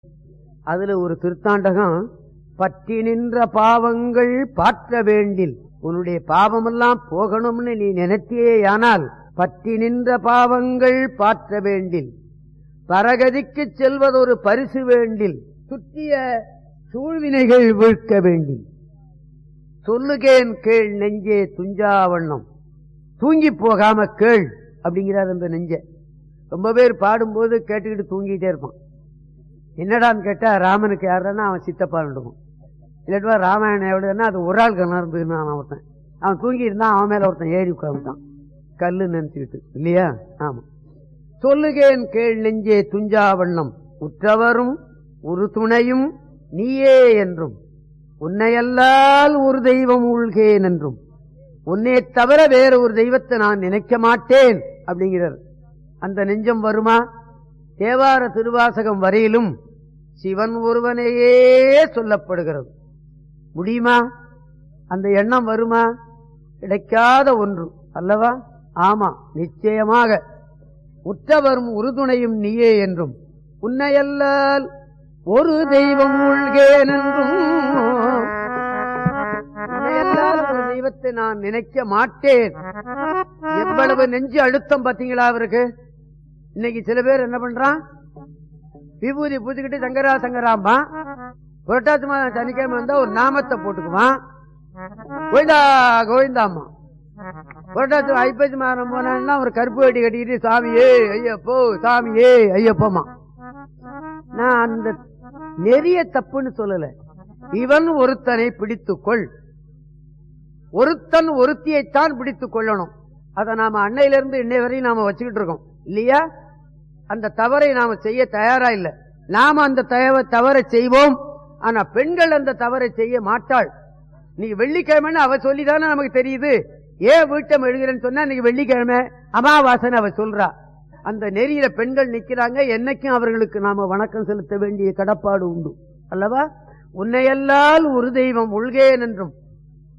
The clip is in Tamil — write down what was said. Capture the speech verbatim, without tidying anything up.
அதுல ஒரு திருத்தாண்டகம், பற்றி நின்ற பாவங்கள் பாற்ற வேண்டில், உன்னுடைய பாவமெல்லாம் போகணும்னு நீ நினைத்தேயானால் பற்றி நின்ற பாவங்கள் பாற்ற வேண்டில், பரகதிக்கு செல்வதொரு பரிசு வேண்டில், சுற்றிய சூழ்வினைகள் வீழ்க்க வேண்டில், சொல்லுகேன் கேள் நெஞ்சே துஞ்சாவண்ணம், தூங்கி போகாம கேள் அப்படிங்கிறார் அந்த நெஞ்ச. ரொம்ப பேர் பாடும்போது கேட்டுக்கிட்டு தூங்கிட்டே இருப்பான். என்னடான்னு கேட்டா ராமனுக்கு யாருன்னா அவன் சித்தப்பாண்டுவான், இல்லாட்டுவா ராமாயணம் எவ்வளவுன்னா அது ஒரு ஆள் கணர்ந்துன்னு அவன் ஒருத்தன், அவன் தூங்கி இருந்தான், அவன் மேல ஒருத்தன் ஏறி உட்காந்துட்டான் கல்லு நினைச்சுக்கிட்டு, இல்லையா? ஆமா. சொல்லுகேன் கேள் நெஞ்சே துஞ்சாவண்ணம், உற்றவரும் ஒரு துணையும் நீயே என்றும், உன்னையல்லால் ஒரு தெய்வம் உள்கேன் என்றும், உன்னை தவிர வேற ஒரு தெய்வத்தை நான் நினைக்க மாட்டேன் அப்படிங்கிறார். அந்த நெஞ்சம் வருமா? தேவார திருவாசகம் வரையிலும் சிவன் ஒருவனையே சொல்லப்படுகிறது. முடியுமா? அந்த எண்ணம் வருமா? கிடைக்காத ஒன்று அல்லவா? ஆமா, நிச்சயமாக. உற்றவரும் உறுதுணையும் நீயே என்றும், உன்னையல்லால் ஒரு தெய்வம் உள்கேன் என்றும், உன்னையல்லால் ஒரு தெய்வத்தை நான் நினைக்க மாட்டேன். எவ்வளவு நெஞ்சு அழுத்தம் பாத்தீங்களா அவருக்கு? இன்னைக்கு சில பேர் என்ன பண்றான், விபூதி பூத்துக்கிட்டு சங்கரா சங்கராம்பா, புரட்டாசி மாதம் சனிக்கிழமை வந்தா ஒரு நாமத்தை போட்டுக்குவான், கோவிந்தா கோவிந்தாம்மா. புரட்டாசி ஐப்பசி மாதம் போனா ஒரு கருப்பு வேட்டி கட்டிக்கிட்டு சாமியே ஐயப்போ சாமியே ஐயப்போமா. நான் அந்த நெறிய தப்புன்னு சொல்லல. இவன் ஒருத்தனை பிடித்துக்கொள், ஒருத்தன் ஒருத்தியைத்தான் பிடித்துக் கொள்ளணும். அதை நாம அன்னையிலிருந்து இன்னை வரையும் நாம வச்சுக்கிட்டு இருக்கோம், இல்லையா? அந்த தவறை நாம செய்ய தயாரா இல்ல. நாம அந்த தவறை செய்வோம், ஆனா பெண்கள் அந்த தவறை செய்ய மாட்டாள். நீ வெள்ளிக்கிழமைன்னு அவ சொல்லிதானே நமக்கு தெரியுது. ஏன் வீட்டம் எழுகிறேன்னு சொன்னா இன்னைக்கு வெள்ளிக்கிழமை அமாவாசைன்னு அவ சொல்றா. அந்த நெறியில பெண்கள் நிக்கிறாங்க. என்னைக்கும் அவர்களுக்கு நாம வணக்கம் செலுத்த வேண்டிய கடப்பாடு உண்டு அல்லவா? உன்னையல்லால் ஒரு தெய்வம் உள்கேன் என்றும்,